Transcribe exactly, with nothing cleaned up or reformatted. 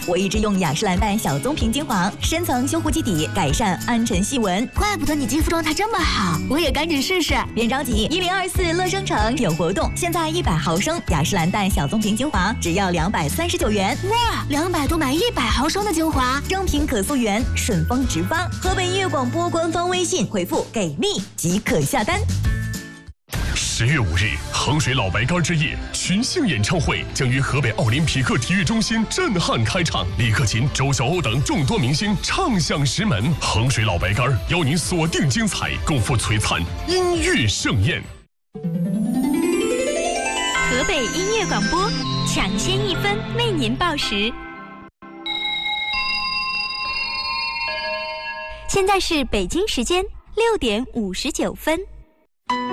我一直用雅诗兰黛小棕瓶精华，深层修护基底，改善暗沉细纹。 怪不得你肌肤状态这么好，我也赶紧试试。 别着急，一零二四乐生城有活动，现在一百毫升雅诗兰黛小棕瓶精华只要两百三十九元。 哇，两百多买一百毫升的精华， 正品可溯源，顺丰直发。河北音乐广播官方微信回复给力即可下单。 十月五日，衡水老白干之夜群星演唱会将于河北奥林匹克体育中心震撼开场，李克勤、周晓鸥等众多明星唱响石门。衡水老白干邀您锁定精彩，共赴璀璨音乐盛宴。 河北音乐广播抢先一分为您报时。现在是北京时间六点五十九分。